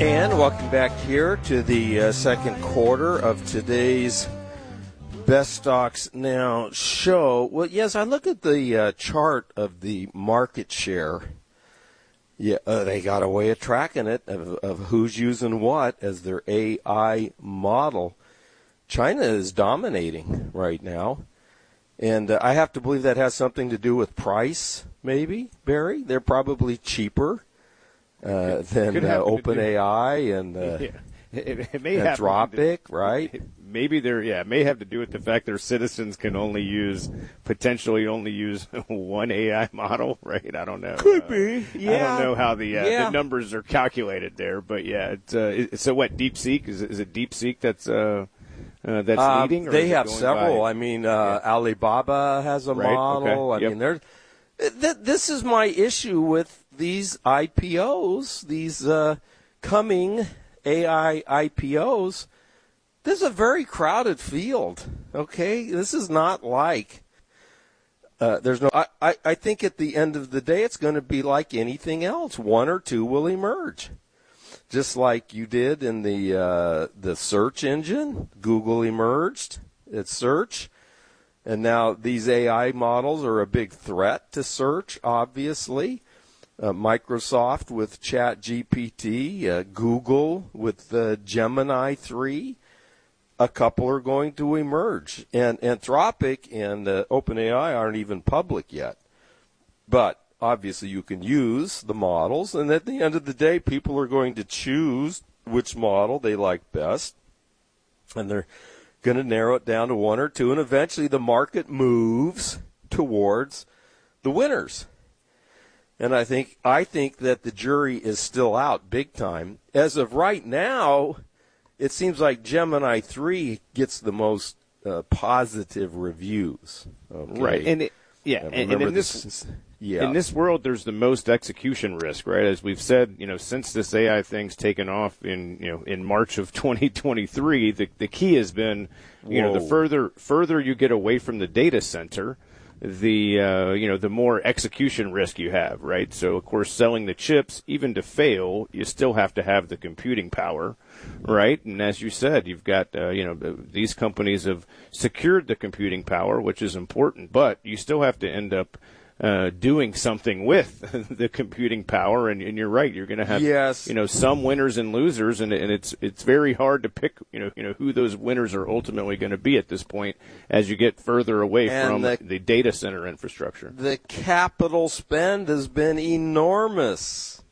And welcome back here to the second quarter of today's Best Stocks Now show. Well, yes, I look at the chart of the market share. Yeah, they got a way of tracking it, of who's using what as their AI model. China is dominating right now. And I have to believe that has something to do with price, maybe, Barry. They're probably cheaper than OpenAI and Anthropic, right? Maybe it may have to do with the fact their citizens can potentially only use one AI model, right? I don't know. Could be, yeah. I don't know how the numbers are calculated there, but yeah. So what? DeepSeek is it DeepSeek that's leading? Or they have several. I mean, Alibaba has a model. Okay. I mean, this is my issue with these IPOs, these coming AI IPOs. This is a very crowded field, okay? This is not like I think at the end of the day it's going to be like anything else. One or two will emerge. Just like you did in the search engine. Google emerged at search. And now these AI models are a big threat to search, obviously. Microsoft with ChatGPT, Google with Gemini 3. A couple are going to emerge. And Anthropic and OpenAI aren't even public yet. But obviously you can use the models, and at the end of the day, people are going to choose which model they like best. And they're going to narrow it down to one or two, and eventually the market moves towards the winners. And I think that the jury is still out big time. As of right now, it seems like Gemini 3 gets the most positive reviews. Okay? Right. And in this world, there's the most execution risk, right? As we've said, since this AI thing's taken off in March of 2023, the key has been, the further you get away from the data center, the more execution risk you have, right? So of course, selling the chips, even to fail, you still have to have the computing power, right? And as you said, you've got these companies have secured the computing power, which is important, but you still have to end up doing something with the computing power, and you're right. You're going to have some winners and losers, and it's very hard to pick who those winners are ultimately going to be at this point as you get further away from the data center infrastructure. The capital spend has been enormous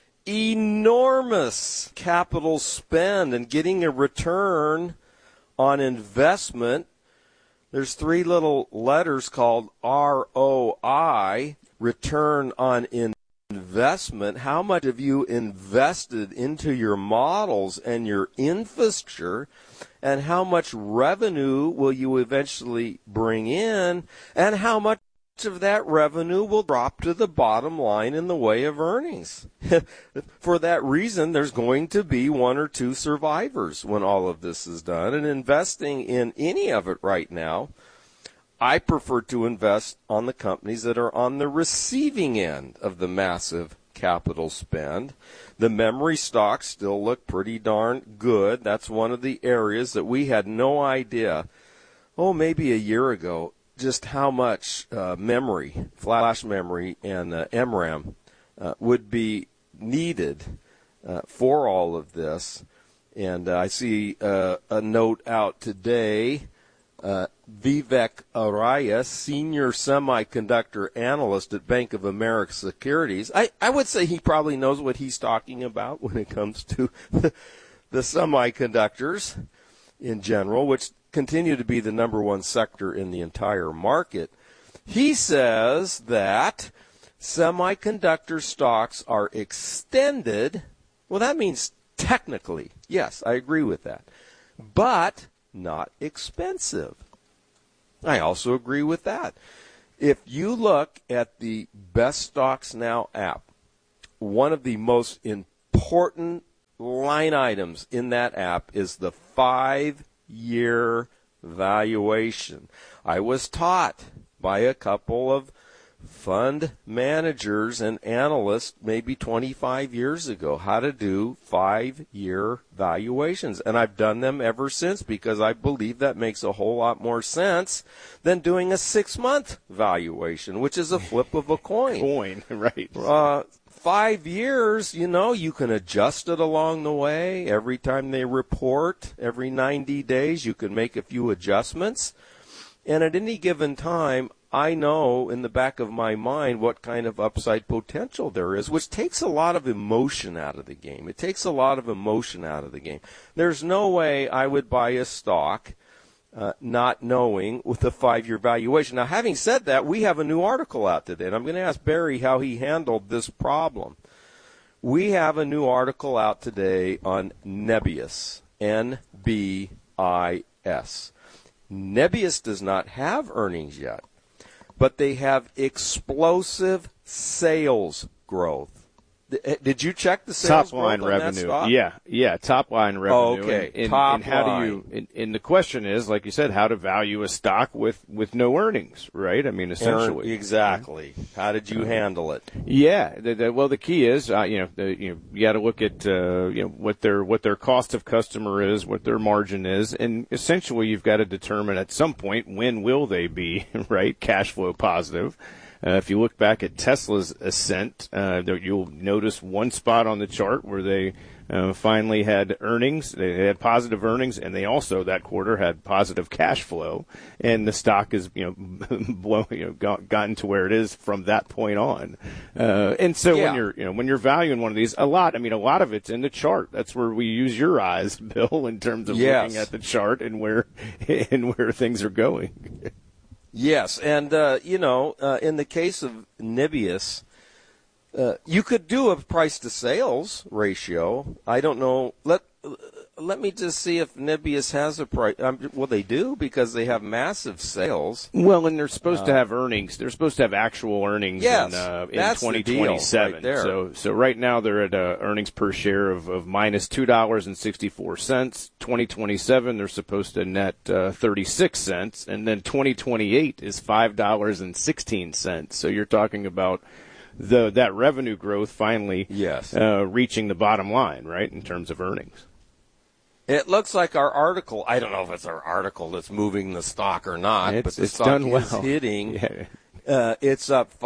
capital spend, and getting a return on investment. There's three little letters called ROI, return on investment. How much have you invested into your models and your infrastructure, and how much revenue will you eventually bring in, and how much of that revenue will drop to the bottom line in the way of earnings? For that reason, there's going to be one or two survivors when all of this is done. And investing in any of it right now, I prefer to invest on the companies that are on the receiving end of the massive capital spend. The memory stocks still look pretty darn good. That's one of the areas that we had no idea, maybe a year ago, just how much memory, flash memory, and MRAM would be needed for all of this. And I see a note out today. Vivek Araya, senior semiconductor analyst at Bank of America Securities. I would say he probably knows what he's talking about when it comes to the semiconductors in general, which continue to be the number one sector in the entire market. He says that semiconductor stocks are extended. Well, that means technically, yes, I agree with that, but not expensive. I also agree with that. If you look at the Best Stocks Now app, one of the most important line items in that app is the 5-year valuation. I was taught by a couple of fund managers and analysts maybe 25 years ago how to do 5-year valuations. And I've done them ever since because I believe that makes a whole lot more sense than doing a 6-month valuation, which is a flip of a coin. Right. 5 years, you can adjust it along the way. Every time they report, every 90 days, you can make a few adjustments. And at any given time, I know in the back of my mind what kind of upside potential there is, which takes a lot of emotion out of the game. It takes a lot of emotion out of the game. There's no way I would buy a stock not knowing with a 5-year valuation. Now, having said that, we have a new article out today, and I'm going to ask Barry how he handled this problem. We have a new article out today on Nebius, N-B-I-S. Nebius does not have earnings yet, but they have explosive sales growth. Did you check the sales top line growth on revenue? That stock? Yeah, top line revenue. Oh, okay, and top how line. do you? And the question is, like you said, how to value a stock with no earnings, right? I mean, essentially. Exactly. How did you handle it? Yeah. Well, the key is, you got to look at what their cost of customer is, what their margin is, and essentially you've got to determine at some point when will they be right cash flow positive. If you look back at Tesla's ascent, you'll notice one spot on the chart where they finally had earnings. They had positive earnings, and they also that quarter had positive cash flow. And the stock has gotten to where it is from that point on. And so when you're valuing one of these, a lot of it's in the chart. That's where we use your eyes, Bill, in terms of looking at the chart and where things are going. Yes, and in the case of Nebius, you could do a price to sales ratio. I don't know. Let me just see if Nebius has a price. Well, they do because they have massive sales. Well, and they're supposed to have earnings. They're supposed to have actual earnings in 2027. Right there. So right now they're at earnings per share of minus $2.64. 2027 they're supposed to net 36 cents, and then 2028 is $5.16. So you're talking about that revenue growth finally reaching the bottom line, right, in terms of earnings. It looks like our article, I don't know if it's our article that's moving the stock or not, but the stock is hitting. Yeah. It's up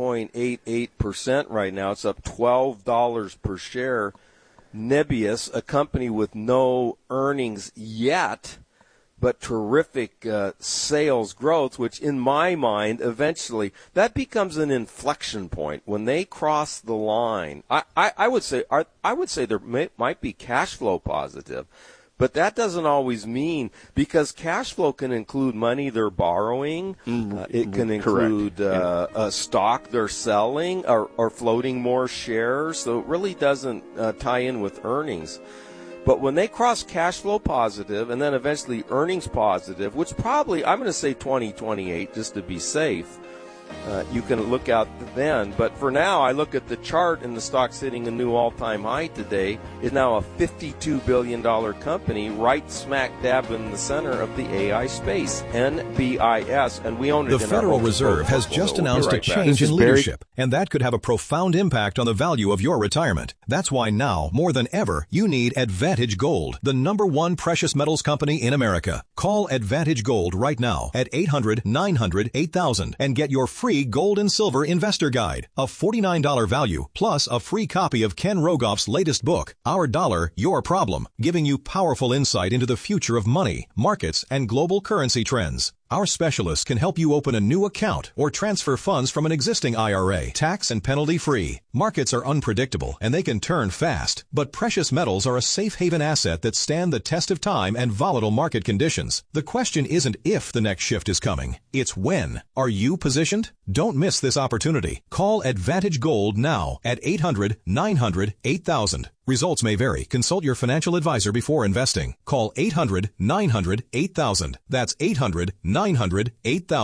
5.88% right now. It's up $12 per share. Nebius, a company with no earnings yet, but terrific sales growth, which in my mind, eventually, that becomes an inflection point. When they cross the line, I would say there might be cash flow positive, but that doesn't always mean, because cash flow can include money they're borrowing, it can include a stock they're selling or floating more shares, so it really doesn't tie in with earnings. But when they cross cash flow positive and then eventually earnings positive, which probably, I'm going to say 2028 just to be safe, you can look out then. But for now, I look at the chart and the stock's hitting a new all-time high today. Is now a $52 billion company right smack dab in the center of the AI space, NBIS, and we own it. The Federal Reserve has just announced a change in leadership, and that could have a profound impact on the value of your retirement. That's why now, more than ever, you need Advantage Gold, the #1 precious metals company in America. Call Advantage Gold right now at 800-900-8000 and get your free gold and silver investor guide, a $49 value, plus a free copy of Ken Rogoff's latest book, Our Dollar, Your Problem, giving you powerful insight into the future of money, markets, and global currency trends. Our specialists can help you open a new account or transfer funds from an existing IRA, tax and penalty free. Markets are unpredictable and they can turn fast, but precious metals are a safe haven asset that stand the test of time and volatile market conditions. The question isn't if the next shift is coming, it's when. Are you positioned? Don't miss this opportunity. Call Advantage Gold now at 800-900-8000. Results may vary. Consult your financial advisor before investing. Call 800-900-8000. That's 800-900-8000.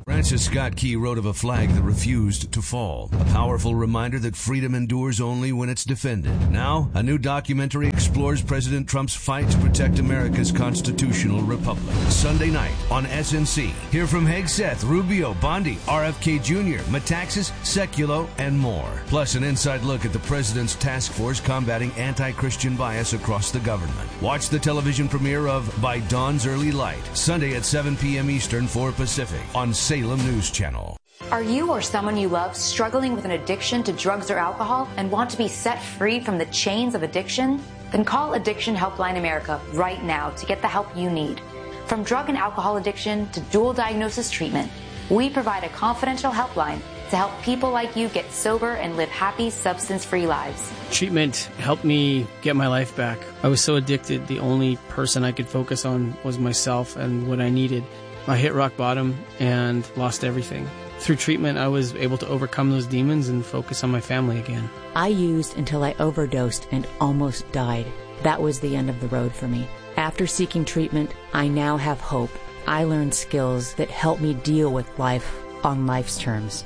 Francis Scott Key wrote of a flag that refused to fall, a powerful reminder that freedom endures only when it's defended. Now, a new documentary explores President Trump's fight to protect America's constitutional republic. Sunday night on SNC. Hear from Hegseth, Rubio, Bondi, RFK Jr., Metaxas, Sekulow, and more. Plus, an inside look at the president's task force combating anti-Christian bias across the government. Watch the television premiere of By Dawn's Early Light, Sunday at 7 p.m. Eastern, 4 Pacific, on Salem News Channel. Are you or someone you love struggling with an addiction to drugs or alcohol and want to be set free from the chains of addiction? Then call Addiction Helpline America right now to get the help you need. From drug and alcohol addiction to dual diagnosis treatment, we provide a confidential helpline to help people like you get sober and live happy, substance-free lives. Treatment helped me get my life back. I was so addicted, the only person I could focus on was myself and what I needed. I hit rock bottom and lost everything. Through treatment, I was able to overcome those demons and focus on my family again. I used until I overdosed and almost died. That was the end of the road for me. After seeking treatment, I now have hope. I learned skills that help me deal with life on life's terms.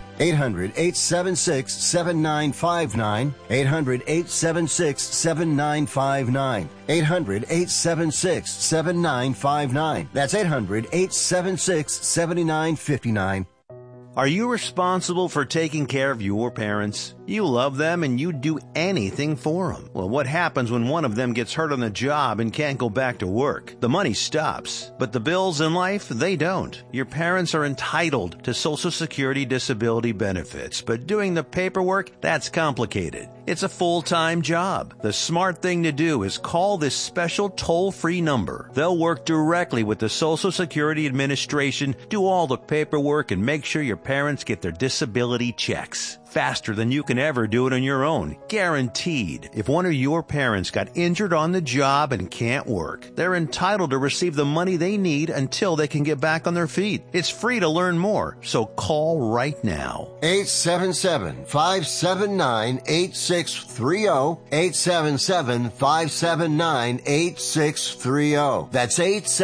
800-876-7959. 800-876-7959. 800-876-7959. That's 800-876-7959. Are you responsible for taking care of your parents? You love them and you'd do anything for them. Well, what happens when one of them gets hurt on the job and can't go back to work? The money stops, but the bills in life, they don't. Your parents are entitled to Social Security disability benefits, but doing the paperwork, that's complicated. It's a full-time job. The smart thing to do is call this special toll-free number. They'll work directly with the Social Security Administration, do all the paperwork, and make sure your parents get their disability checks. Faster than you can ever do it on your own. Guaranteed. If one of your parents got injured on the job and can't work, they're entitled to receive the money they need until they can get back on their feet. It's free to learn more, so call right now. 877-579-8630. 877-579-8630. That's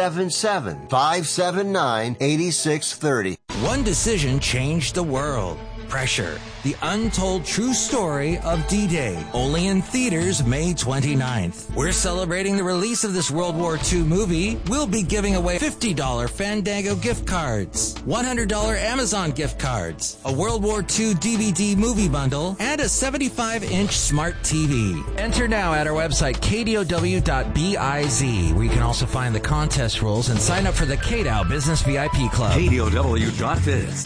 877-579-8630. One decision changed the world. Pressure, the untold true story of D-Day, only in theaters May 29th. We're celebrating the release of this World War II movie. We'll be giving away $50 Fandango gift cards, $100 Amazon gift cards, a World War II DVD movie bundle, and a 75-inch smart TV. Enter now at our website, kdow.biz, where you can also find the contest rules and sign up for the KDOW Business VIP Club. kdow.biz.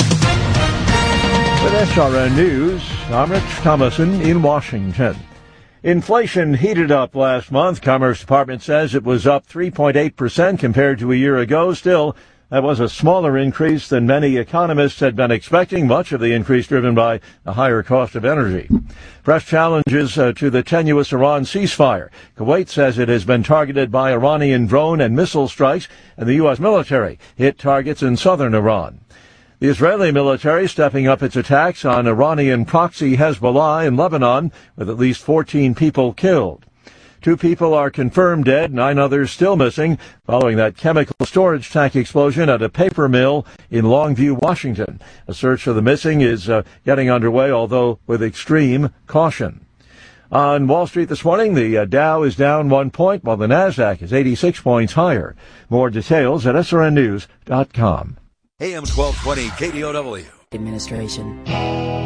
With SRN News, I'm Rich Thomason in Washington. Inflation heated up last month. Commerce Department says it was up 3.8% compared to a year ago. Still, that was a smaller increase than many economists had been expecting, much of the increase driven by a higher cost of energy. Fresh challenges to the tenuous Iran ceasefire. Kuwait says it has been targeted by Iranian drone and missile strikes, and the U.S. military hit targets in southern Iran. The Israeli military stepping up its attacks on Iranian proxy Hezbollah in Lebanon, with at least 14 people killed. 2 people are confirmed dead, 9 others still missing, following that chemical storage tank explosion at a paper mill in Longview, Washington. A search for the missing is getting underway, although with extreme caution. On Wall Street this morning, the Dow is down 1 point, while the Nasdaq is 86 points higher. More details at srnnews.com. AM 1220 KDOW. Administration.